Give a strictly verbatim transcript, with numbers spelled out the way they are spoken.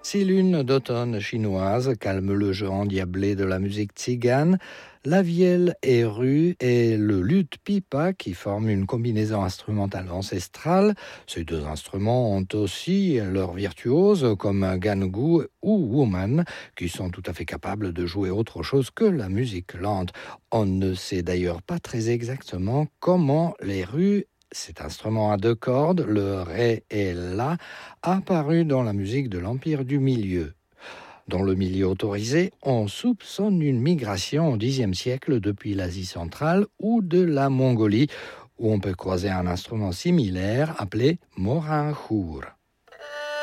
Si lune d'automne chinoise calme le jeu endiablé de la musique tzigane, la vielle et rue et le luth pipa qui forment une combinaison instrumentale ancestrale. Ces deux instruments ont aussi leurs virtuoses comme gangu ou woman qui sont tout à fait capables de jouer autre chose que la musique lente. On ne sait d'ailleurs pas très exactement comment les rues, cet instrument à deux cordes, le ré et la, apparu dans la musique de l'Empire du Milieu. Dans le milieu autorisé, on soupçonne une migration au dixième siècle depuis l'Asie centrale ou de la Mongolie, où on peut croiser un instrument similaire appelé morinkhur.